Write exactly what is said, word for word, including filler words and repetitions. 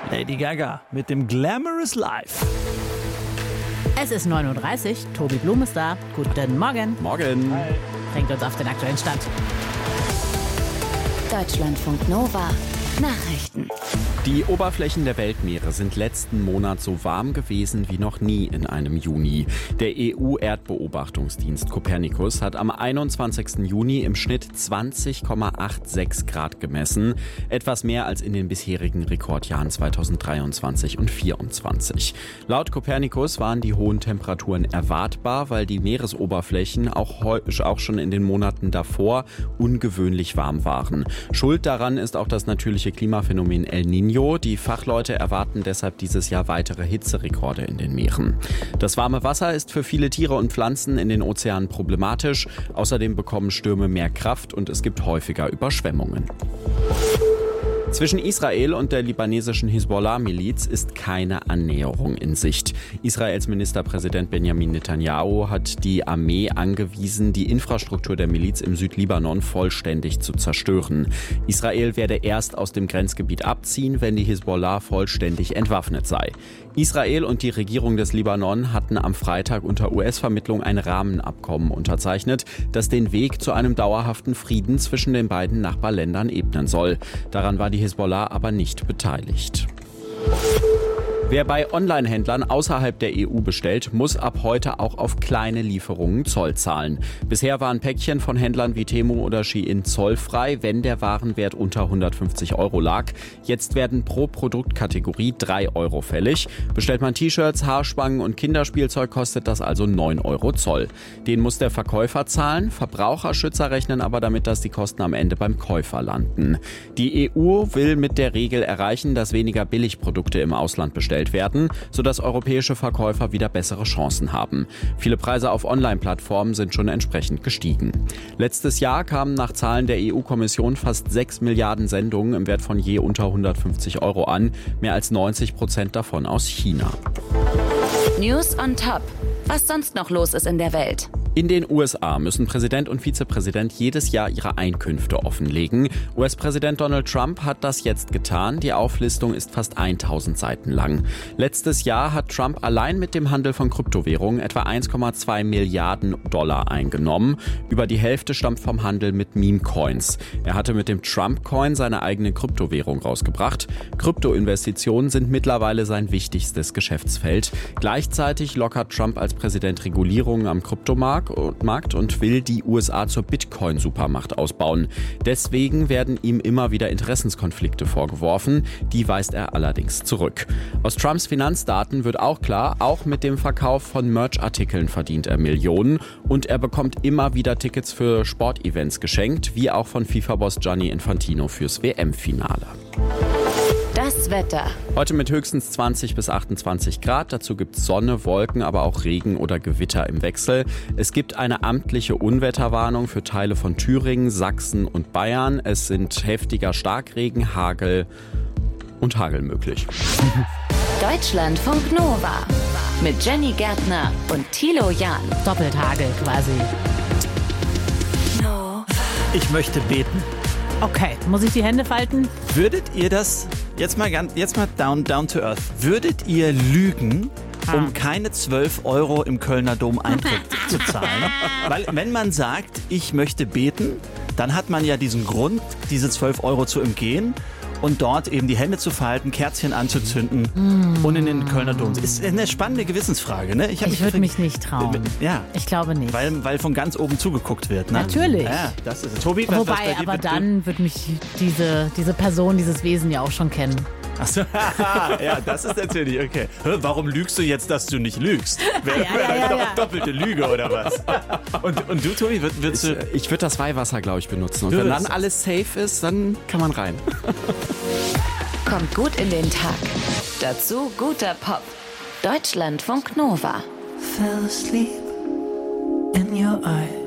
Lady Gaga mit dem Glamorous Life. Es ist neun Uhr dreißig, Tobi Blum ist da. Guten Morgen. Morgen. Hi. Bringt uns auf den aktuellen Stand. Deutschlandfunk Nova. Nachrichten. Die Oberflächen der Weltmeere sind letzten Monat so warm gewesen wie noch nie in einem Juni. Der E U-Erdbeobachtungsdienst Copernicus hat am einundzwanzigsten Juni im Schnitt zwanzig Komma sechsundachtzig Grad gemessen. Etwas mehr als in den bisherigen Rekordjahren zweitausenddreiundzwanzig und zweitausendvierundzwanzig. Laut Copernicus waren die hohen Temperaturen erwartbar, weil die Meeresoberflächen auch, heu- auch schon in den Monaten davor ungewöhnlich warm waren. Schuld daran ist auch das natürliche Klimaphänomen El Niño. Die Fachleute erwarten deshalb dieses Jahr weitere Hitzerekorde in den Meeren. Das warme Wasser ist für viele Tiere und Pflanzen in den Ozeanen problematisch. Außerdem bekommen Stürme mehr Kraft und es gibt häufiger Überschwemmungen. Zwischen Israel und der libanesischen Hisbollah-Miliz ist keine Annäherung in Sicht. Israels Ministerpräsident Benjamin Netanyahu hat die Armee angewiesen, die Infrastruktur der Miliz im Südlibanon vollständig zu zerstören. Israel werde erst aus dem Grenzgebiet abziehen, wenn die Hisbollah vollständig entwaffnet sei. Israel und die Regierung des Libanon hatten am Freitag unter U S-Vermittlung ein Rahmenabkommen unterzeichnet, das den Weg zu einem dauerhaften Frieden zwischen den beiden Nachbarländern ebnen soll. Daran war die Hisbollah aber nicht beteiligt. Wer bei Online-Händlern außerhalb der E U bestellt, muss ab heute auch auf kleine Lieferungen Zoll zahlen. Bisher waren Päckchen von Händlern wie Temu oder Shein zollfrei, wenn der Warenwert unter hundertfünfzig Euro lag. Jetzt werden pro Produktkategorie drei Euro fällig. Bestellt man T-Shirts, Haarspangen und Kinderspielzeug, kostet das also neun Euro Zoll. Den muss der Verkäufer zahlen. Verbraucherschützer rechnen aber damit, dass die Kosten am Ende beim Käufer landen. Die E U will mit der Regel erreichen, dass weniger Billigprodukte im Ausland bestellt werden, sodass europäische Verkäufer wieder bessere Chancen haben. Viele Preise auf Online-Plattformen sind schon entsprechend gestiegen. Letztes Jahr kamen nach Zahlen der E U-Kommission fast sechs Milliarden Sendungen im Wert von je unter hundertfünfzig Euro an, mehr als neunzig Prozent davon aus China. News on Top. Was sonst noch los ist in der Welt. In den U S A müssen Präsident und Vizepräsident jedes Jahr ihre Einkünfte offenlegen. U S-Präsident Donald Trump hat das jetzt getan. Die Auflistung ist fast tausend Seiten lang. Letztes Jahr hat Trump allein mit dem Handel von Kryptowährungen etwa eins Komma zwei Milliarden Dollar eingenommen. Über die Hälfte stammt vom Handel mit Meme-Coins. Er hatte mit dem Trump-Coin seine eigene Kryptowährung rausgebracht. Kryptoinvestitionen sind mittlerweile sein wichtigstes Geschäftsfeld. Gleichzeitig lockert Trump als Präsident Regulierungen am Kryptomarkt und will die U S A zur Bitcoin-Supermacht ausbauen. Deswegen werden ihm immer wieder Interessenskonflikte vorgeworfen. Die weist er allerdings zurück. Aus Trumps Finanzdaten wird auch klar, auch mit dem Verkauf von Merch-Artikeln verdient er Millionen und er bekommt immer wieder Tickets für Sportevents geschenkt, wie auch von FIFA-Boss Gianni Infantino fürs W M-Finale. Das Wetter. Heute mit höchstens zwanzig bis achtundzwanzig Grad. Dazu gibt es Sonne, Wolken, aber auch Regen oder Gewitter im Wechsel. Es gibt eine amtliche Unwetterwarnung für Teile von Thüringen, Sachsen und Bayern. Es sind heftiger Starkregen, Hagel und Hagel möglich. Deutschlandfunk Nova. Mit Jenny Gärtner und Thilo Jahn. Doppelthagel quasi. Ich möchte beten. Okay, muss ich die Hände falten? Würdet ihr das, jetzt mal, ganz, jetzt mal down, down to earth, würdet ihr lügen, um keine zwölf Euro im Kölner Dom Eintritt zu zahlen? Weil wenn man sagt, ich möchte beten, dann hat man ja diesen Grund, diese zwölf Euro zu umgehen und dort eben die Hände zu falten, Kerzchen anzuzünden mm. und in den Kölner Dom. Ist eine spannende Gewissensfrage, ne? Ich, ich würde mich nicht trauen. Ja. Ich glaube nicht. Weil, weil von ganz oben zugeguckt wird, ne? Natürlich. Ja, das ist es. Tobi, was, Wobei, was bei dir aber bitte? dann wird mich diese, diese Person, dieses Wesen ja auch schon kennen. Achso, ja, das ist natürlich okay. Warum lügst du jetzt, dass du nicht lügst? Wäre ja, ja, ja, ja. doppelte Lüge oder was? Und, und du, Tobi, würd, würdest du... Ich, ich würde das Weihwasser, glaube ich, benutzen. Und wenn dann alles safe ist, dann kann man rein. Kommt gut in den Tag. Dazu guter Pop. Deutschlandfunk Nova. Fell asleep in your eyes.